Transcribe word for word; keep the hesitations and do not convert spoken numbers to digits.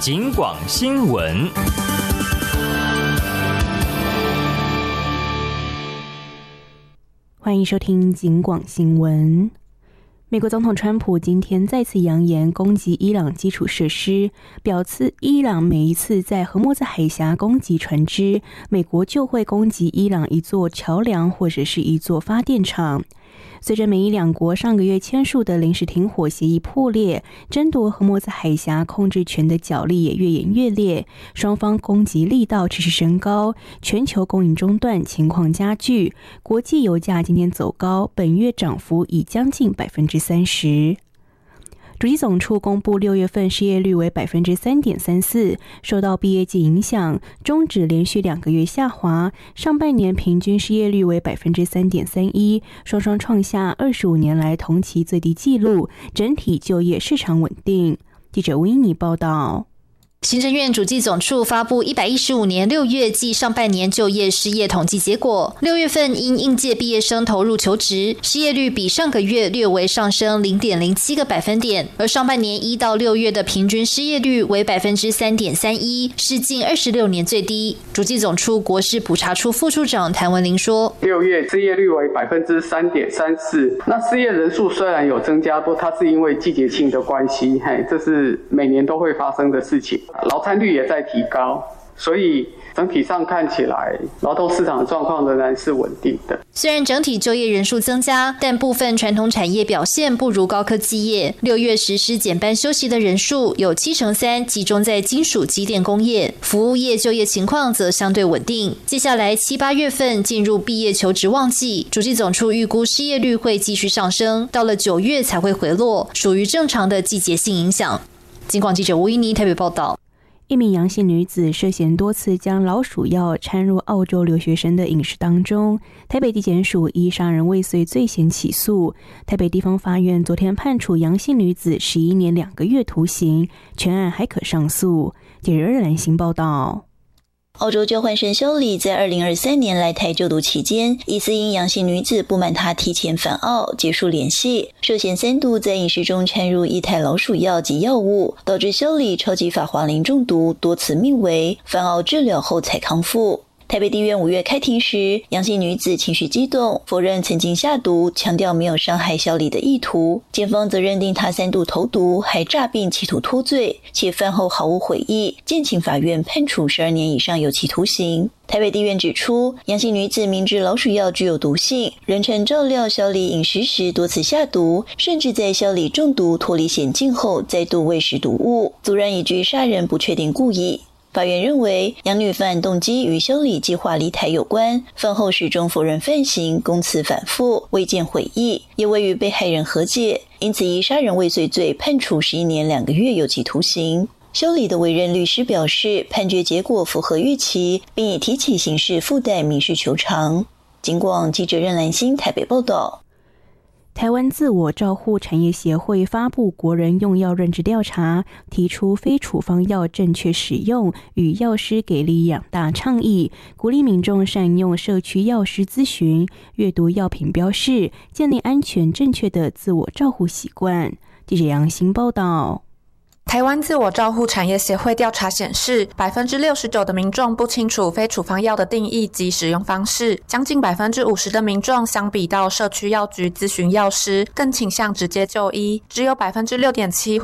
警广新闻。 欢迎收听警广新闻。美国总统川普今天再次扬言攻击伊朗基础设施，表示伊朗每一次在荷莫兹海峡攻击船只，美国就会攻击伊朗一座桥梁或者是一座发电厂。随着美伊两国上个月签署的临时停火协议破裂，争夺荷莫兹海峡控制权的角力也越演越烈，双方攻击力道持续升高，全球供应中断情况加剧，国际油价今天走高，本月涨幅已将近百分之三十。主计总处公布六月份失业率为 百分之三点三四， 受到毕业季影响，终止连续两个月下滑，上半年平均失业率为 百分之三点三一， 双双创下二十五年来同期最低纪录，整体就业市场稳定。记者维尼报道。 行政院主计总处发布一百一十五年六月暨上半年就业失业统计结果，六月份因应届毕业生投入求职，失业率比上个月略微上升 零点零七 个百分点，而上半年一到六月的平均失业率为 百分之三点三一， 是近二十六年最低。主计总处国事普查处副处长谭文玲说， 六月失业率为 百分之三点三四， 那失业人数虽然有增加，不过它是因为季节性的关系，嘿，这是每年都会发生的事情。劳参率也在提高，所以整体上看起来劳动市场的状况仍然是稳定的。 虽然整体就业人数增加，但部分传统产业表现不如高科技业。六月实施减班休息的人数有七成三集中在金属机电工业，服务业就业情况则相对稳定。接下来七八月份进入毕业求职旺季，主计总处预估失业率会继续上升，到了九月才会回落，属于正常的季节性影响。警广记者吴依妮台北报道。 一名杨姓女子涉嫌多次将老鼠药掺入澳洲留学生的饮食当中，台北地检署依杀人未遂罪嫌起诉。台北地方法院昨天判处杨姓女子十一年两个月徒刑，全案还可上诉。记者蓝星报道。 澳洲交换生肖里在二零二三年来台就读期间，疑似因杨姓女子不满她提前返澳结束联系，涉嫌三度在饮食中掺入液态老鼠药及药物，导致肖里超级法华林中毒，多次命危，返澳治疗后才康复。台北地院五月开庭时，杨姓女子情绪激动，否认曾经下毒，强调没有伤害肖里的意图。检方则认定她三度投毒，还诈并企图脱罪，且饭后毫无悔意，建请法院判处十二年以上有期徒刑。台北地院指出，杨姓女子明知老鼠药具有毒性，仍趁照料肖里饮食时多次下毒，甚至在肖里中毒脱离险境后再度喂食毒物，阻然以具杀人不确定故意。法院认为，杨女犯动机与肖里计划离台有关，饭后始终否认犯行，供词反复，未见悔意，也未与被害人和解，因此以杀人未遂罪判处十一年两个月有期徒刑。肖里的委任律师表示，判决结果符合预期，并已提起刑事附带民事求偿。警广记者任兰心台北报道。 台湾自我照护产业协会发布国人用药认知调查，提出非处方药正确使用与药师给力两大倡议，鼓励民众善用社区药师咨询，阅读药品标示，建立安全正确的自我照护习惯。记者杨欣报道。 台湾自我照护产业协会调查显示， 百分之六十九 的民众不清楚非处方药的定义及使用方式，将近 百分之五十 的民众相比到社区药局咨询药师，更倾向直接就医，只有 百分之六点七